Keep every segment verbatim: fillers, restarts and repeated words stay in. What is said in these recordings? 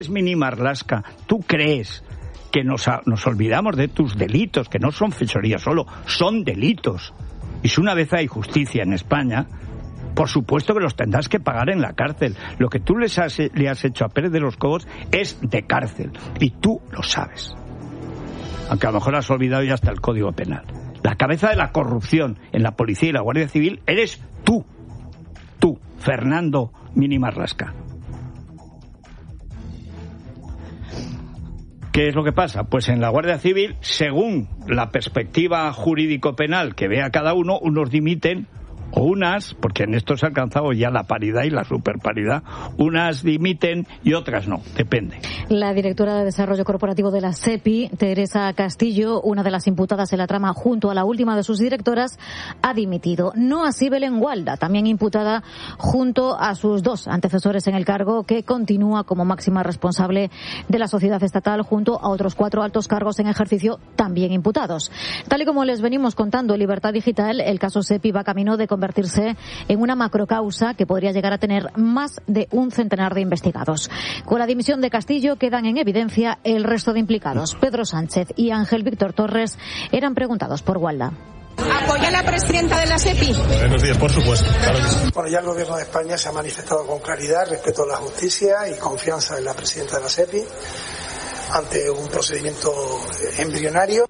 Mini Marlaska, ¿tú crees que nos, nos olvidamos de tus delitos, que no son fechorías solo, son delitos? Y si una vez hay justicia en España, por supuesto que los tendrás que pagar en la cárcel. Lo que tú les has, le has hecho a Pérez de los Cobos es de cárcel, y tú lo sabes. Aunque a lo mejor has olvidado ya hasta el Código Penal. La cabeza de la corrupción en la policía y la Guardia Civil eres tú, tú, Fernando Mini Marlaska. ¿Qué es lo que pasa? Pues en la Guardia Civil, según la perspectiva jurídico-penal que vea cada uno, unos dimiten, o unas, porque en esto se ha alcanzado ya la paridad y la superparidad, unas dimiten y otras no, depende. La directora de Desarrollo Corporativo de la SEPI, Teresa Castillo, una de las imputadas en la trama junto a la última de sus directoras, ha dimitido. No así Belén Gualda, también imputada junto a sus dos antecesores en el cargo, que continúa como máxima responsable de la sociedad estatal junto a otros cuatro altos cargos en ejercicio también imputados. Tal y como les venimos contando en Libertad Digital, el caso SEPI va camino de convertirse en una macrocausa que podría llegar a tener más de un centenar de investigados. Con la dimisión de Castillo quedan en evidencia el resto de implicados. Pedro Sánchez y Ángel Víctor Torres eran preguntados por Gualda. ¿Apoya a la presidenta de la SEPI? Buenos días, por supuesto. Claro que sí. Bueno, ya el Gobierno de España se ha manifestado con claridad respeto a la justicia y confianza en la presidenta de la SEPI ante un procedimiento embrionario.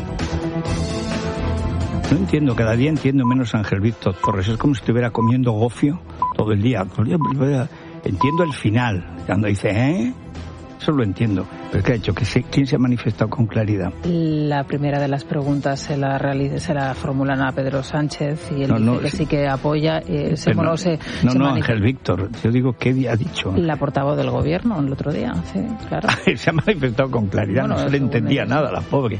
No entiendo, cada día entiendo menos a Ángel Víctor Torres. Es como si estuviera comiendo gofio todo el día. Entiendo el final, cuando dice, ¿eh? Eso lo entiendo. Pero ¿qué ha hecho? ¿Quién se ha manifestado con claridad? La primera de las preguntas se la, realiza, se la formulan a Pedro Sánchez y él no, dice no, que sí que apoya. Eh, se, no, se, no, se no Ángel Víctor. Yo digo, ¿qué día ha dicho? La portavoz del Gobierno el otro día, sí, claro. Se ha manifestado con claridad, bueno, no se le entendía nada a la pobre.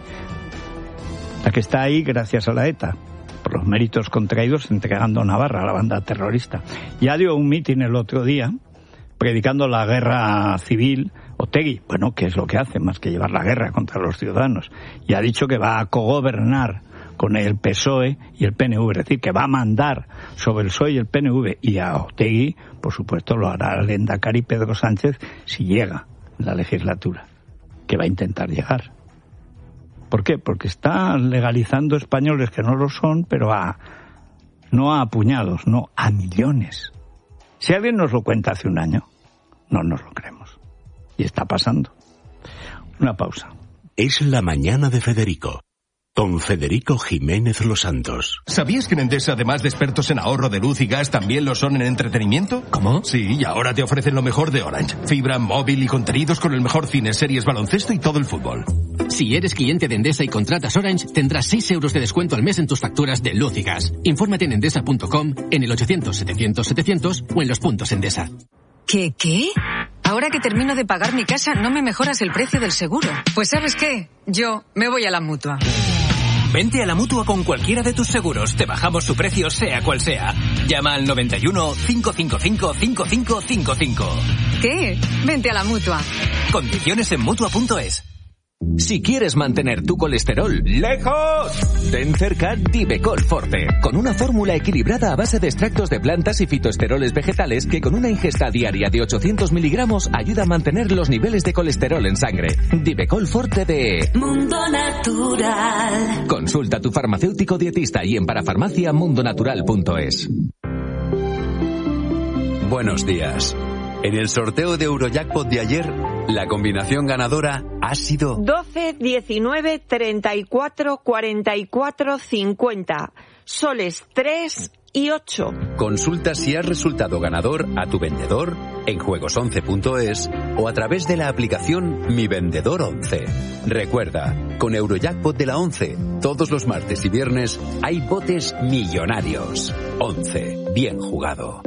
La que está ahí gracias a la ETA, por los méritos contraídos entregando Navarra a la banda terrorista. Ya dio un mitin el otro día, predicando la guerra civil, Otegi, bueno, ¿qué es lo que hace? Más que llevar la guerra contra los ciudadanos. Y ha dicho que va a cogobernar con el P S O E y el P N V, es decir, que va a mandar sobre el P S O E y el P N V. Y a Otegi, por supuesto, lo hará el Lehendakari Pedro Sánchez si llega en la legislatura, que va a intentar llegar. ¿Por qué? Porque está legalizando españoles que no lo son, pero a, no a puñados, no, a millones. Si alguien nos lo cuenta hace un año, no nos lo creemos. Y está pasando. Una pausa. Es la mañana de Federico, con Federico Jiménez Los Santos. ¿Sabías que en Endesa, además de expertos en ahorro de luz y gas, también lo son en entretenimiento? ¿Cómo? Sí, y ahora te ofrecen lo mejor de Orange. Fibra, móvil y contenidos con el mejor cine, series, baloncesto y todo el fútbol. Si eres cliente de Endesa y contratas Orange, tendrás seis euros de descuento al mes en tus facturas de luz y gas. Infórmate en endesa punto com, en el ochocientos setecientos setecientos o en los puntos Endesa. ¿Qué, qué? Ahora que termino de pagar mi casa, ¿no me mejoras el precio del seguro? Pues ¿sabes qué? Yo me voy a la Mutua. Vente a la Mutua con cualquiera de tus seguros. Te bajamos su precio sea cual sea. Llama al noventa y uno, cinco cinco cinco, cinco cinco cinco cinco. ¿Qué? Vente a la Mutua. Condiciones en Mutua punto es. Si quieres mantener tu colesterol lejos, ten cerca Divecol Forte, con una fórmula equilibrada a base de extractos de plantas y fitoesteroles vegetales que con una ingesta diaria de ochocientos miligramos ayuda a mantener los niveles de colesterol en sangre. Divecol Forte de Mundo Natural. Consulta a tu farmacéutico dietista y en parafarmacia mundo natural punto es. Buenos días. En el sorteo de Eurojackpot de ayer, la combinación ganadora ha sido doce, diecinueve, treinta y cuatro, cuarenta y cuatro, cincuenta. Soles tres y ocho. Consulta si has resultado ganador a tu vendedor en juegos once punto es o a través de la aplicación Mi Vendedor once. Recuerda, con Eurojackpot de la once, todos los martes y viernes hay botes millonarios. once. Bien jugado.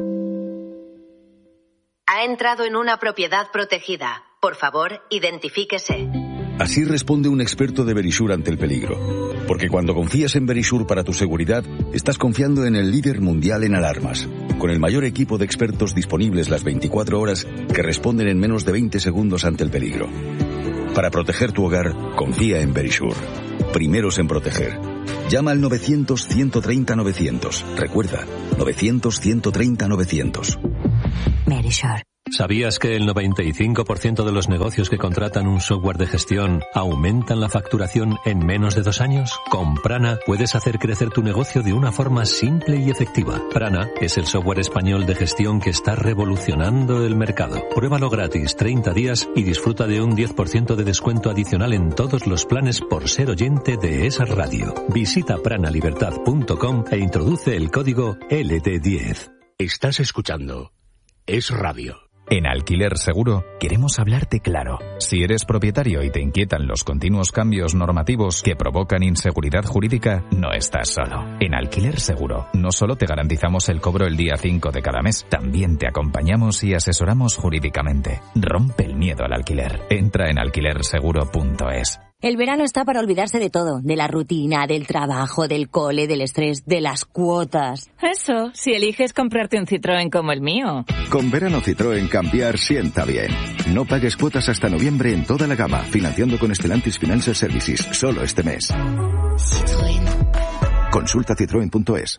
Ha entrado en una propiedad protegida. Por favor, identifíquese. Así responde un experto de Verisure ante el peligro. Porque cuando confías en Verisure para tu seguridad, estás confiando en el líder mundial en alarmas, con el mayor equipo de expertos disponibles las veinticuatro horas que responden en menos de veinte segundos ante el peligro. Para proteger tu hogar, confía en Verisure. Primeros en proteger. Llama al novecientos, ciento treinta, novecientos. Recuerda, novecientos, ciento treinta, novecientos. Verisure. ¿Sabías que el noventa y cinco por ciento de los negocios que contratan un software de gestión aumentan la facturación en menos de dos años? Con Prana puedes hacer crecer tu negocio de una forma simple y efectiva. Prana es el software español de gestión que está revolucionando el mercado. Pruébalo gratis treinta días y disfruta de un diez por ciento de descuento adicional en todos los planes por ser oyente de esa radio. Visita pranalibertad punto com e introduce el código L D diez. Estás escuchando Es Radio. En Alquiler Seguro queremos hablarte claro. Si eres propietario y te inquietan los continuos cambios normativos que provocan inseguridad jurídica, no estás solo. En Alquiler Seguro no solo te garantizamos el cobro el día cinco de cada mes, también te acompañamos y asesoramos jurídicamente. Rompe el miedo al alquiler. Entra en alquiler seguro punto es. El verano está para olvidarse de todo, de la rutina, del trabajo, del cole, del estrés, de las cuotas. Eso, si eliges comprarte un Citroën como el mío. Con verano Citroën cambiar sienta bien. No pagues cuotas hasta noviembre en toda la gama, financiando con Stellantis Financial Services, solo este mes. Citroën. Consulta citroen punto es.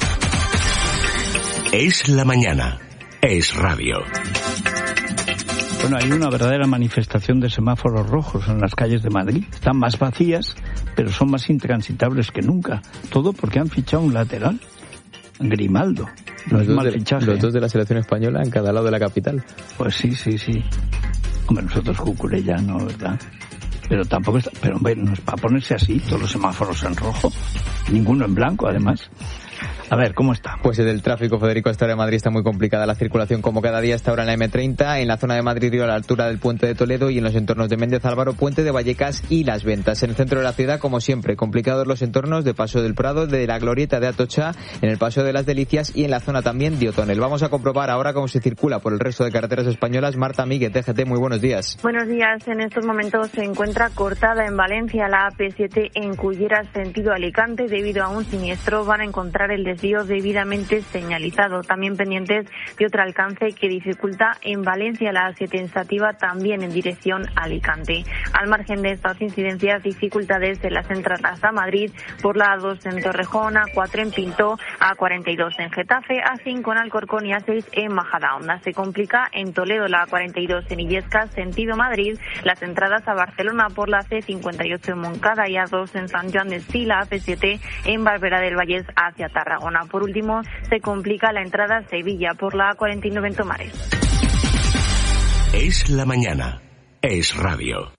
Es la mañana. Es Radio. Bueno, hay una verdadera manifestación de semáforos rojos en las calles de Madrid. Están más vacías, pero son más intransitables que nunca. Todo porque han fichado un lateral. Grimaldo. No los es dos mal de, fichaje. Los dos de la selección española en cada lado de la capital. Pues sí, sí, sí. Hombre, nosotros Cucurella no, ¿verdad? Pero tampoco está... Pero hombre, no es para ponerse así, todos los semáforos en rojo. Ninguno en blanco, además. A ver, ¿cómo está? Pues el del tráfico, Federico, esta hora de Madrid está muy complicada la circulación como cada día hasta ahora en la eme treinta, en la zona de Madrid-Río a la altura del Puente de Toledo y en los entornos de Méndez Álvaro, Puente de Vallecas y Las Ventas. En el centro de la ciudad, como siempre, complicados los entornos de Paso del Prado, de la Glorieta de Atocha, en el Paso de las Delicias y en la zona también de O'Tonel. Vamos a comprobar ahora cómo se circula por el resto de carreteras españolas. Marta Míguez, T G T, muy buenos días. Buenos días. En estos momentos se encuentra cortada en Valencia la A P siete en Culleras, sentido Alicante. Debido a un siniestro van a encontrar el desvío debidamente señalizado. También pendientes de otro alcance que dificulta en Valencia la A siete en Sativa, también en dirección Alicante. Al margen de estas incidencias, dificultades en las entradas a Madrid por la A dos en Torrejón, A cuatro en Pinto, A cuarenta y dos en Getafe, A cinco en Alcorcón y A seis en Majadahonda. Se complica en Toledo la A cuarenta y dos en Illescas, sentido Madrid, las entradas a Barcelona por la C cincuenta y ocho en Moncada y A dos en San Joan de Espí, la A P siete en Barberá del Vallés hacia Tarragona. Por último, se complica la entrada a Sevilla por la A cuarenta y nueve en Tomares. Es la mañana. Es Radio.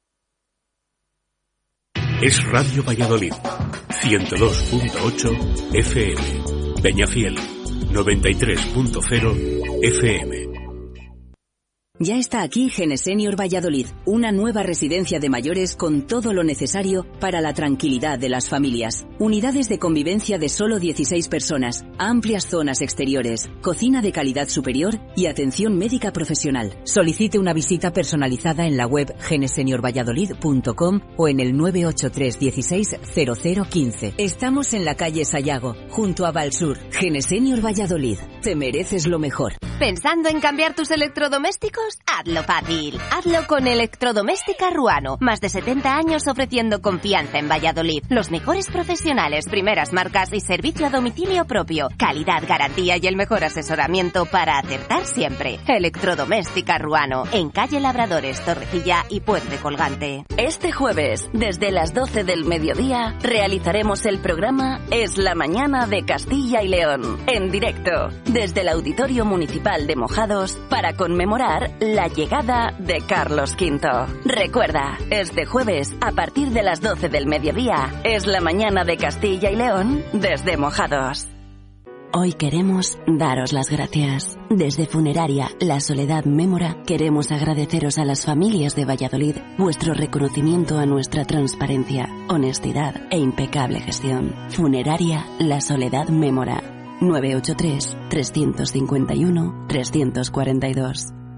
Es Radio Valladolid. ciento dos punto ocho F M. Peñafiel. noventa y tres punto cero F M. Ya está aquí Genesenior Valladolid, una nueva residencia de mayores con todo lo necesario para la tranquilidad de las familias. Unidades de convivencia de solo dieciséis personas, amplias zonas exteriores, cocina de calidad superior y atención médica profesional. Solicite una visita personalizada en la web genesenior valladolid punto com o en el nueve ocho tres dieciséis cero cero quince. Estamos en la calle Sayago, junto a Valsur. Genesenior Valladolid, te mereces lo mejor. ¿Pensando en cambiar tus electrodomésticos? Hazlo fácil. Hazlo con Electrodoméstica Ruano. Más de setenta años ofreciendo confianza en Valladolid. Los mejores profesionales, primeras marcas y servicio a domicilio propio. Calidad, garantía y el mejor asesoramiento para acertar siempre. Electrodoméstica Ruano. En calle Labradores, Torrecilla y Puente Colgante. Este jueves, desde las doce del mediodía, realizaremos el programa Es la Mañana de Castilla y León. En directo, desde el Auditorio Municipal de Mojados, para conmemorar la llegada de Carlos quinto. Recuerda, este jueves, a partir de las doce del mediodía, es la mañana de Castilla y León desde Mojados. Hoy queremos daros las gracias. Desde Funeraria La Soledad Mémora queremos agradeceros a las familias de Valladolid vuestro reconocimiento a nuestra transparencia, honestidad e impecable gestión. Funeraria La Soledad Mémora. nueve ocho tres, tres cinco uno, tres cuatro dos.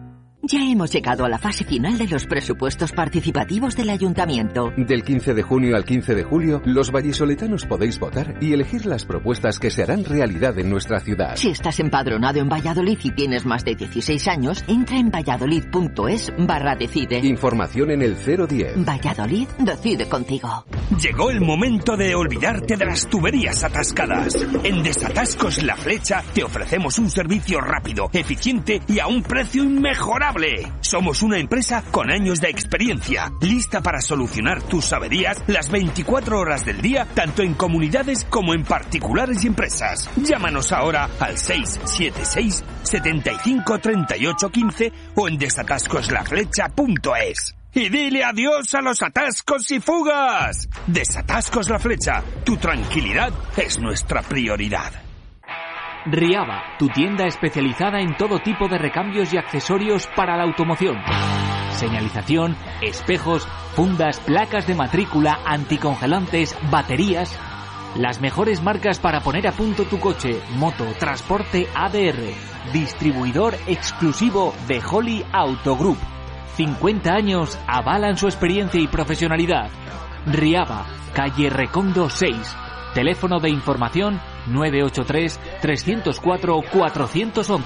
Ya hemos llegado a la fase final de los presupuestos participativos del Ayuntamiento. Del quince de junio al quince de julio, los vallisoletanos podéis votar y elegir las propuestas que se harán realidad en nuestra ciudad. Si estás empadronado en Valladolid y tienes más de dieciséis años, entra en valladolid.es barra decide. Información en el cero diez. Valladolid decide contigo. Llegó el momento de olvidarte de las tuberías atascadas. En Desatascos La Flecha te ofrecemos un servicio rápido, eficiente y a un precio inmejorable. Somos una empresa con años de experiencia, lista para solucionar tus averías las veinticuatro horas del día, tanto en comunidades como en particulares y empresas. Llámanos ahora al seis siete seis, setenta y cinco, treinta y ocho, quince o en desatascos la flecha punto es. Y dile adiós a los atascos y fugas. Desatascos La Flecha, tu tranquilidad es nuestra prioridad. Riaba, tu tienda especializada en todo tipo de recambios y accesorios para la automoción. Señalización, espejos, fundas, placas de matrícula, anticongelantes, baterías. Las mejores marcas para poner a punto tu coche, moto, transporte A D R. Distribuidor exclusivo de Holly Auto Group. cincuenta años avalan su experiencia y profesionalidad. Riaba, calle Recondo seis. Teléfono de información nueve ocho tres, tres cero cuatro, cuatro uno uno.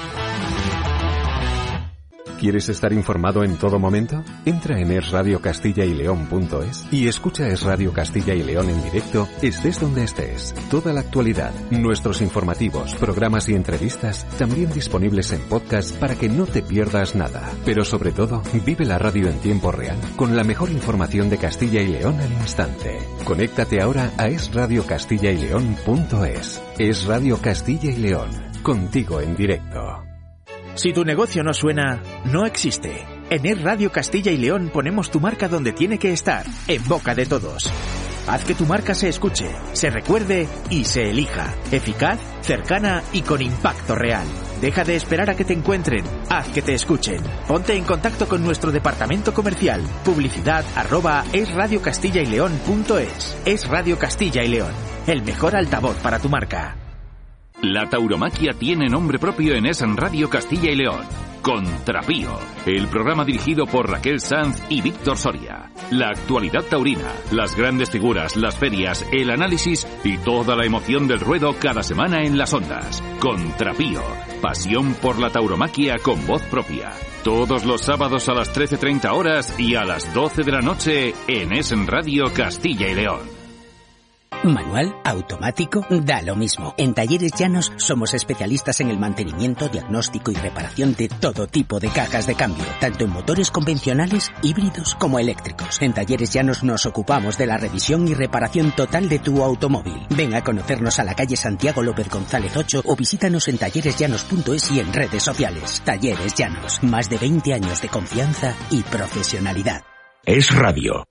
¿Quieres estar informado en todo momento? Entra en es radio castilla y león punto es y escucha Es Radio Castilla y León en directo, estés donde estés. Toda la actualidad, nuestros informativos, programas y entrevistas, también disponibles en podcast para que no te pierdas nada. Pero sobre todo, vive la radio en tiempo real, con la mejor información de Castilla y León al instante. Conéctate ahora a es radio castilla y león punto es. Es Radio Castilla y León, contigo en directo. Si tu negocio no suena, no existe. En Es Radio Castilla y León ponemos tu marca donde tiene que estar, en boca de todos. Haz que tu marca se escuche, se recuerde y se elija. Eficaz, cercana y con impacto real. Deja de esperar a que te encuentren, haz que te escuchen. Ponte en contacto con nuestro departamento comercial. Publicidad arroba es radio castilla y león punto es. Es Radio Castilla y León, el mejor altavoz para tu marca. La tauromaquia tiene nombre propio en Es Radio Castilla y León. Contrapío, el programa dirigido por Raquel Sanz y Víctor Soria. La actualidad taurina, las grandes figuras, las ferias, el análisis y toda la emoción del ruedo cada semana en las ondas. Contrapío, pasión por la tauromaquia con voz propia. Todos los sábados a las trece treinta horas y a las doce de la noche en Es Radio Castilla y León. Manual, automático, da lo mismo. En Talleres Llanos somos especialistas en el mantenimiento, diagnóstico y reparación de todo tipo de cajas de cambio, tanto en motores convencionales, híbridos como eléctricos. En Talleres Llanos nos ocupamos de la revisión y reparación total de tu automóvil. Ven a conocernos a la calle Santiago López González ocho o visítanos en talleres llanos punto es y en redes sociales. Talleres Llanos, más de veinte años de confianza y profesionalidad. Es Radio.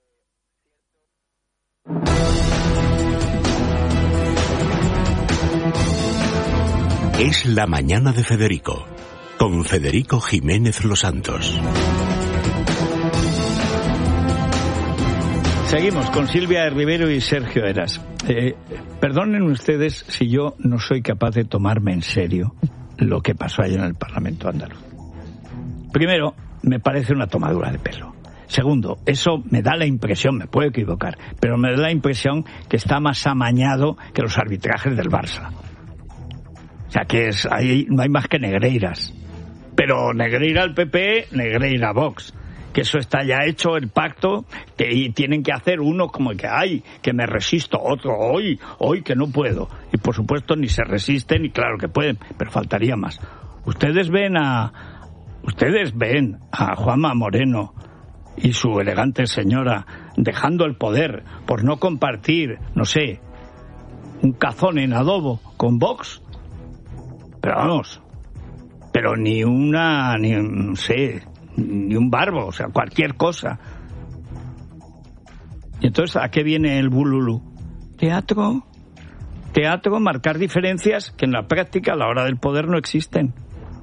Es la mañana de Federico, con Federico Jiménez Los Santos. Seguimos con Silvia Rivero y Sergio Eras. Eh, perdonen ustedes si yo no soy capaz de tomarme en serio lo que pasó ayer en el Parlamento andaluz. Primero, me parece una tomadura de pelo. Segundo, eso me da la impresión, me puedo equivocar, pero me da la impresión que está más amañado que los arbitrajes del Barça. O sea, que es ahí no hay más que negreiras. Pero Negreira al P P, Negreira a Vox. Que eso está ya hecho, el pacto, que y tienen que hacer uno como que hay, que me resisto, otro hoy, hoy que no puedo. Y por supuesto ni se resisten, y claro que pueden, pero faltaría más. Ustedes ven a, ustedes ven a Juanma Moreno y su elegante señora dejando el poder por no compartir, no sé, un cazón en adobo con Vox. Pero vamos, pero ni una, ni no sé, ni un barbo, o sea, cualquier cosa. Y entonces, ¿a qué viene el bululú? Teatro, teatro, marcar diferencias que en la práctica a la hora del poder no existen.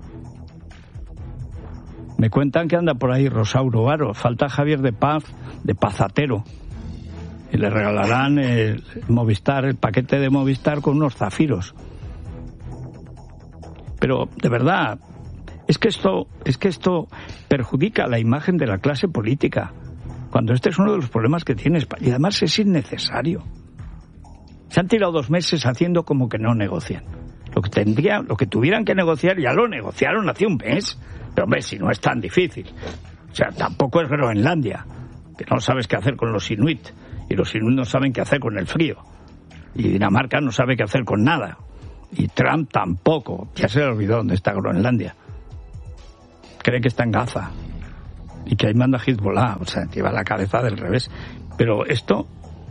Me cuentan que anda por ahí Rosauro Varo, falta Javier de Paz, de Pazatero, y le regalarán el Movistar, el paquete de Movistar con unos zafiros. Pero, de verdad, Es que esto, es que esto perjudica la imagen de la clase política, cuando este es uno de los problemas que tiene España. Y además es innecesario. Se han tirado dos meses haciendo como que no negocian. Lo que tendría, lo que tuvieran que negociar ya lo negociaron hace un mes. Pero hombre, si no es tan difícil. O sea, tampoco es Groenlandia, que no sabes qué hacer con los inuit. Y los inuit no saben qué hacer con el frío. Y Dinamarca no sabe qué hacer con nada. Y Trump tampoco. Ya se le olvidó dónde está Groenlandia. Cree que está en Gaza y que ahí manda Hezbollah, o sea, lleva la cabeza del revés. Pero esto,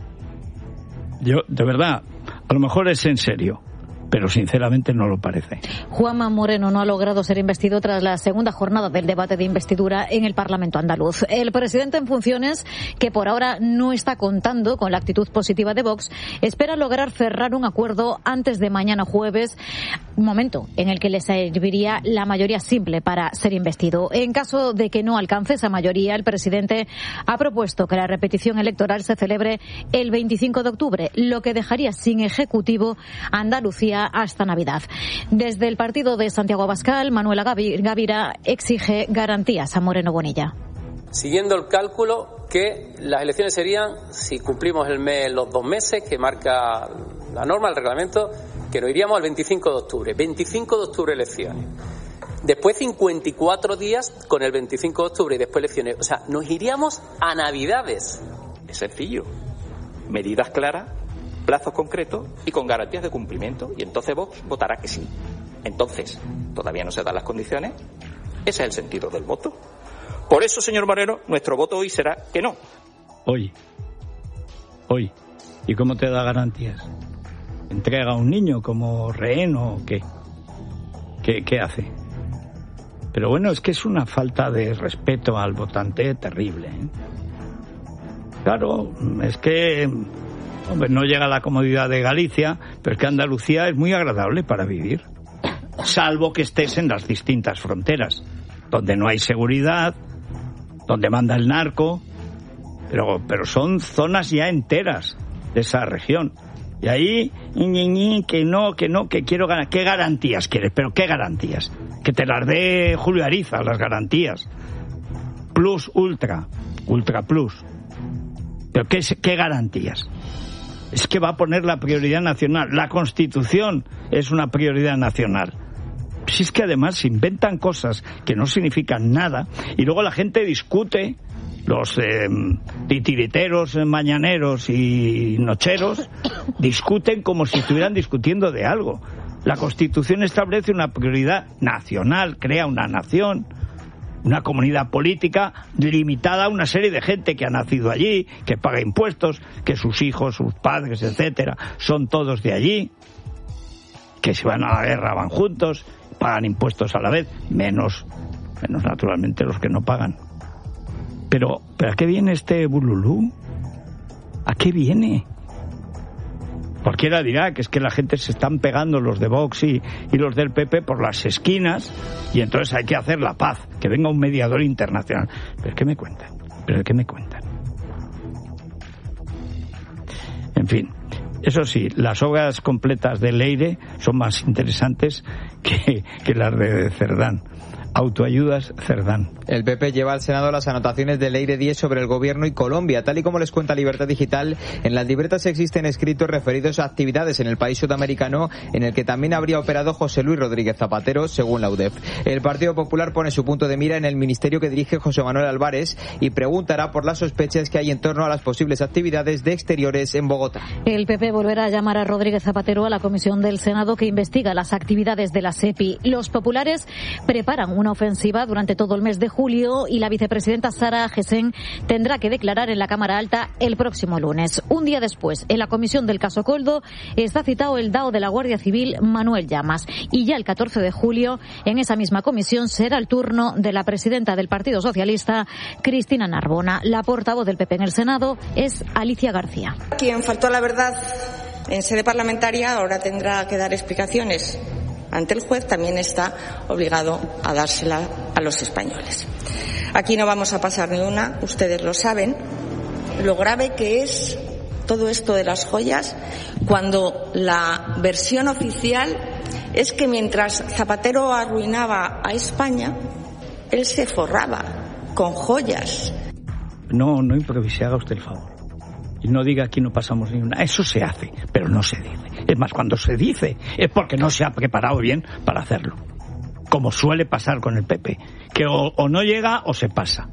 yo, de verdad, a lo mejor es en serio, pero sinceramente no lo parece. Juanma Moreno no ha logrado ser investido tras la segunda jornada del debate de investidura en el Parlamento andaluz. El presidente en funciones, que por ahora no está contando con la actitud positiva de Vox, espera lograr cerrar un acuerdo antes de mañana jueves, un momento en el que le serviría la mayoría simple para ser investido. En caso de que no alcance esa mayoría, el presidente ha propuesto que la repetición electoral se celebre el veinticinco de octubre, lo que dejaría sin ejecutivo a Andalucía hasta Navidad. Desde el partido de Santiago Abascal, Manuela Gavira exige garantías a Moreno Bonilla. Siguiendo el cálculo que las elecciones serían, si cumplimos el mes, los dos meses que marca la norma, el reglamento, que nos iríamos al veinticinco de octubre. veinticinco de octubre elecciones. Después cincuenta y cuatro días con el veinticinco de octubre y después elecciones. O sea, nos iríamos a Navidades. Es sencillo. Medidas claras, plazos concretos y con garantías de cumplimiento. Y entonces Vox votará que sí. Entonces, todavía no se dan las condiciones. Ese es el sentido del voto. Por eso, señor Moreno, nuestro voto hoy será que no. Hoy. Hoy. ¿Y cómo te da garantías? ¿Entrega a un niño como rehén o qué? ¿Qué, qué hace? Pero bueno, es que es una falta de respeto al votante terrible, ¿eh? Claro, es que... Hombre, no llega a la comodidad de Galicia, pero es que Andalucía es muy agradable para vivir. Salvo que estés en las distintas fronteras, donde no hay seguridad, donde manda el narco, pero, pero son zonas ya enteras de esa región. Y ahí, ñi, ñi, ñi, que no, que no, que quiero ganar. ¿Qué garantías quieres? ¿Pero qué garantías? Que te las dé Julio Ariza, las garantías. Plus, ultra, ultra plus. ¿Pero qué, qué garantías? Es que va a poner la prioridad nacional. La Constitución es una prioridad nacional. Si es que además se inventan cosas que no significan nada y luego la gente discute, los eh, titiriteros mañaneros y nocheros discuten como si estuvieran discutiendo de algo. La Constitución establece una prioridad nacional, crea una nación, una comunidad política limitada a una serie de gente que ha nacido allí, que paga impuestos, que sus hijos, sus padres, etcétera, son todos de allí, que si van a la guerra van juntos, pagan impuestos a la vez, menos, menos naturalmente los que no pagan. Pero, ¿pero a qué viene este bululú? ¿A qué viene? Cualquiera dirá que es que la gente se están pegando los de Vox y, y los del P P por las esquinas y entonces hay que hacer la paz, que venga un mediador internacional. ¿Pero qué me cuentan? ¿Pero qué me cuentan? En fin, eso sí, las obras completas de Leire son más interesantes que, que las de Cerdán. Autoayudas Cerdán. El P P lleva al Senado las anotaciones de Leire diez sobre el gobierno y Colombia. Tal y como les cuenta Libertad Digital, en las libretas existen escritos referidos a actividades en el país sudamericano en el que también habría operado José Luis Rodríguez Zapatero, según la U D E F. El Partido Popular pone su punto de mira en el ministerio que dirige José Manuel Álvarez y preguntará por las sospechas que hay en torno a las posibles actividades de exteriores en Bogotá. El P P volverá a llamar a Rodríguez Zapatero a la comisión del Senado que investiga las actividades de la SEPI. Los populares preparan una ofensiva durante todo el mes de julio y la vicepresidenta Sara Gesen tendrá que declarar en la Cámara Alta el próximo lunes. Un día después, en la comisión del caso Coldo, está citado el D A O de la Guardia Civil, Manuel Llamas. Y ya el catorce de julio, en esa misma comisión, será el turno de la presidenta del Partido Socialista, Cristina Narbona. La portavoz del P P en el Senado es Alicia García. Quien faltó a la verdad en sede parlamentaria ahora tendrá que dar explicaciones ante el juez, también está obligado a dársela a los españoles. Aquí no vamos a pasar ni una, ustedes lo saben, lo grave que es todo esto de las joyas cuando la versión oficial es que mientras Zapatero arruinaba a España, él se forraba con joyas. No, no improvise, haga usted el favor. Y no diga aquí no pasamos ni una. Eso se hace, pero no se dice. Es más, cuando se dice es porque no se ha preparado bien para hacerlo. Como suele pasar con el P P, que o, o no llega o se pasa.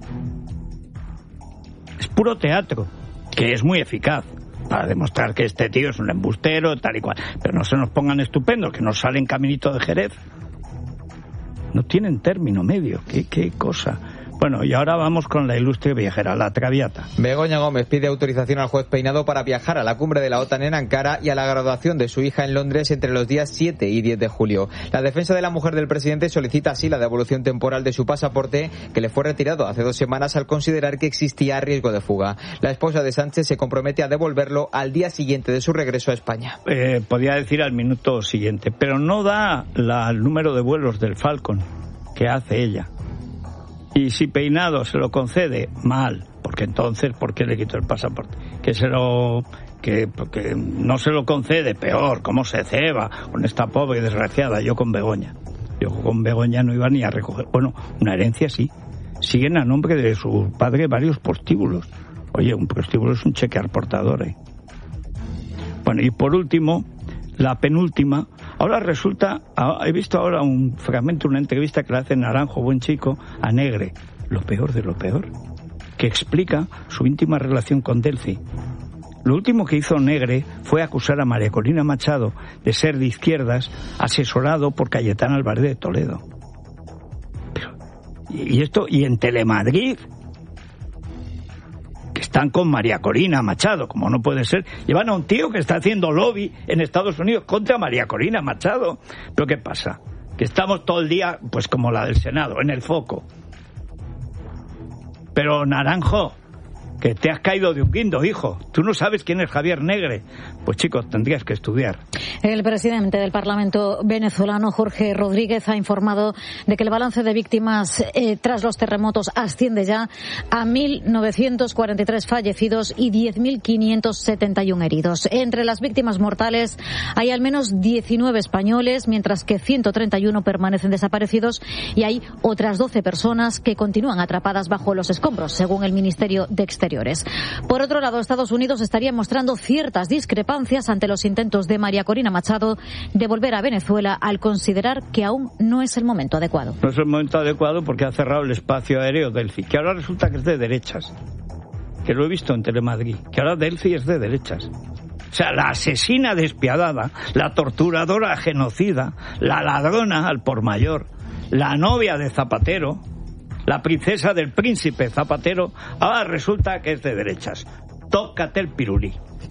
Es puro teatro, que es muy eficaz para demostrar que este tío es un embustero, tal y cual. Pero no se nos pongan estupendos, que nos salen caminito de Jerez. No tienen término medio. ¿Qué, qué cosa? Bueno, y ahora vamos con la ilustre viajera, la Traviata. Begoña Gómez pide autorización al juez Peinado para viajar a la cumbre de la OTAN en Ankara y a la graduación de su hija en Londres entre los días siete y diez de julio. La defensa de la mujer del presidente solicita así la devolución temporal de su pasaporte, que le fue retirado hace dos semanas al considerar que existía riesgo de fuga. La esposa de Sánchez se compromete a devolverlo al día siguiente de su regreso a España. Eh, podía decir al minuto siguiente, pero no da la, el número de vuelos del Falcon que hace ella. Y si Peinado se lo concede, mal, porque entonces, ¿por qué le quito el pasaporte? Que se lo, que, que no se lo concede, peor, cómo se ceba con esta pobre y desgraciada, yo con Begoña. Yo con Begoña no iba ni a recoger, bueno, una herencia sí, siguen a nombre de su padre varios prostíbulos. Oye, un prostíbulo es un cheque al portador, ¿eh? Bueno, y por último, la penúltima. Ahora resulta, he visto ahora un fragmento, una entrevista que le hace Naranjo, buen chico, a Negre, lo peor de lo peor, que explica su íntima relación con Delcy. Lo último que hizo Negre fue acusar a María Corina Machado de ser de izquierdas, asesorado por Cayetana Álvarez de Toledo. Pero, y esto, y en Telemadrid, que están con María Corina Machado, como no puede ser, llevan a un tío que está haciendo lobby en Estados Unidos contra María Corina Machado. ¿Pero qué pasa? Que estamos todo el día, pues como la del Senado, en el foco. Pero Naranjo, que te has caído de un guindo, hijo. ¿Tú no sabes quién es Javier Negre? Pues chicos, tendrías que estudiar. El presidente del Parlamento venezolano, Jorge Rodríguez, ha informado de que el balance de víctimas eh, tras los terremotos asciende ya a mil novecientos cuarenta y tres fallecidos y diez mil quinientos setenta y uno heridos. Entre las víctimas mortales hay al menos diecinueve españoles, mientras que ciento treinta y uno permanecen desaparecidos y hay otras doce personas que continúan atrapadas bajo los escombros, según el Ministerio de Exteriores. Por otro lado, Estados Unidos estaría mostrando ciertas discrepancias ante los intentos de María Corina Machado de volver a Venezuela al considerar que aún no es el momento adecuado. No es el momento adecuado porque ha cerrado el espacio aéreo Delcy, que ahora resulta que es de derechas, que lo he visto en Telemadrid, que ahora Delcy es de derechas. O sea, la asesina despiadada, la torturadora genocida, la ladrona al por mayor, la novia de Zapatero, la princesa del príncipe Zapatero, ahora resulta que es de derechas. Tócate el pirulí.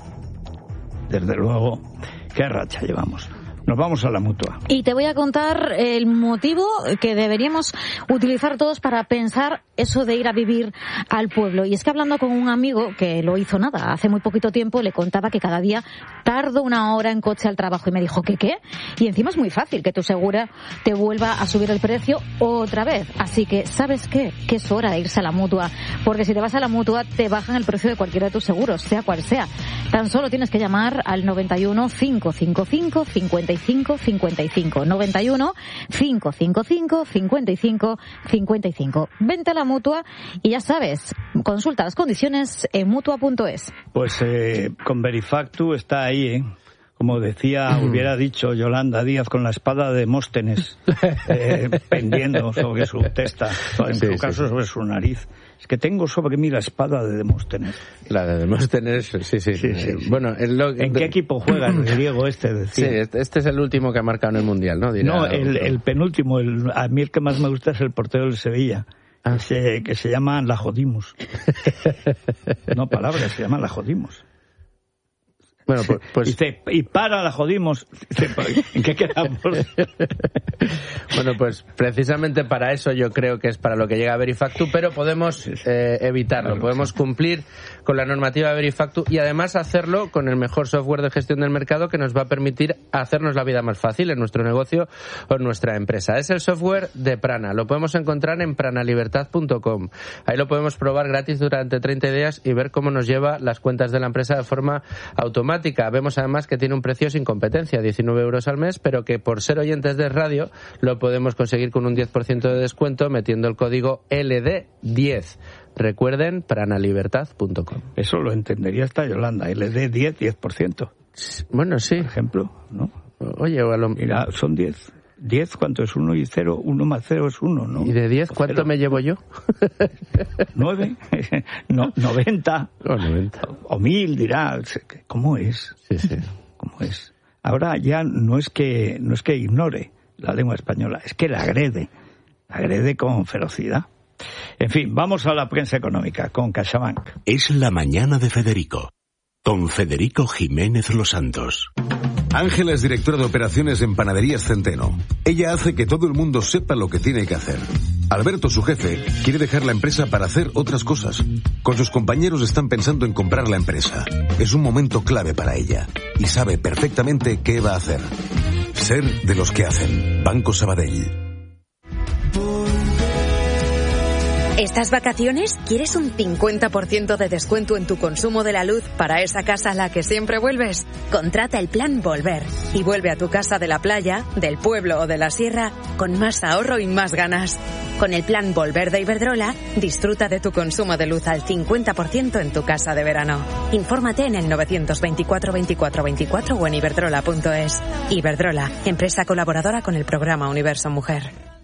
Desde luego, qué racha llevamos. Nos vamos a la Mutua. Y te voy a contar el motivo que deberíamos utilizar todos para pensar eso de ir a vivir al pueblo. Y es que hablando con un amigo que lo hizo nada, hace muy poquito tiempo, le contaba que cada día tardo una hora en coche al trabajo. Y me dijo, ¿qué qué? Y encima es muy fácil que tu segura te vuelva a subir el precio otra vez. Así que, ¿sabes qué? Que es hora de irse a la Mutua. Porque si te vas a la Mutua, te bajan el precio de cualquiera de tus seguros, sea cual sea. Tan solo tienes que llamar al noventa y uno, cinco cinco cinco, cincuenta y cinco cincuenta y cinco. noventa y uno, cinco cinco cinco, cincuenta y cinco cincuenta y cinco. Vente a la Mutua y ya sabes, consulta las condiciones en mutua punto es. Pues eh, con Verifactu está ahí, ¿eh? Como decía, hubiera dicho Yolanda Díaz, con la espada de Demóstenes eh, pendiendo sobre su testa, en sí, su caso sí, sobre su nariz. Es que tengo sobre mí la espada de Demóstenes. La de Demóstenes, sí, sí. sí, sí. Bueno, el lo... ¿En qué equipo juega el griego este? Decía? Sí, este, este es el último que ha marcado en el Mundial, ¿no? Dirá, no, el, el penúltimo. El, a mí el que más me gusta es el portero del Sevilla. Ah. Que, se, que se llama La Jodimos. No palabras, se llama La Jodimos. Bueno, pues, pues... Dice, y para la jodimos. ¿En qué quedamos? Bueno, pues precisamente para eso yo creo que es para lo que llega Verifactu, pero podemos eh, evitarlo, claro, podemos sí. cumplir con la normativa de Verifactu y además hacerlo con el mejor software de gestión del mercado que nos va a permitir hacernos la vida más fácil en nuestro negocio o en nuestra empresa. Es el software de Prana, lo podemos encontrar en pranalibertad punto com. Ahí lo podemos probar gratis durante treinta días y ver cómo nos lleva las cuentas de la empresa de forma automática. informática. Vemos además que tiene un precio sin competencia, diecinueve euros al mes, pero que por ser oyentes de radio lo podemos conseguir con un diez por ciento de descuento metiendo el código L D diez. Recuerden, pranalibertad punto com. Eso lo entendería hasta Yolanda, L D diez, diez por ciento. Bueno, sí. Por ejemplo, ¿no? Oye, a lo... Mira, son diez. diez, ¿cuánto es? uno y cero, uno más cero es uno, ¿no? ¿Y de diez cuánto cero. Me llevo yo? nueve, no, noventa. Oh, noventa. O mil, dirá. ¿Cómo es? Sí, sí. ¿Cómo es? Ahora ya no es que no es que ignore la lengua española, es que la agrede. La agrede con ferocidad. En fin, vamos a la prensa económica con CaixaBank. Es la mañana de Federico, con Federico Jiménez Los Santos. Ángela es directora de operaciones en Panaderías Centeno. Ella hace que todo el mundo sepa lo que tiene que hacer. Alberto, su jefe, quiere dejar la empresa para hacer otras cosas. Con sus compañeros están pensando en comprar la empresa. Es un momento clave para ella y sabe perfectamente qué va a hacer. Ser de los que hacen. Banco Sabadell. ¿Estas vacaciones quieres un cincuenta por ciento de descuento en tu consumo de la luz para esa casa a la que siempre vuelves? Contrata el plan Volver y vuelve a tu casa de la playa, del pueblo o de la sierra con más ahorro y más ganas. Con el plan Volver de Iberdrola, disfruta de tu consumo de luz al cincuenta por ciento en tu casa de verano. Infórmate en el novecientos veinticuatro veinticuatro veinticuatro o en iberdrola punto es. Iberdrola, empresa colaboradora con el programa Universo Mujer.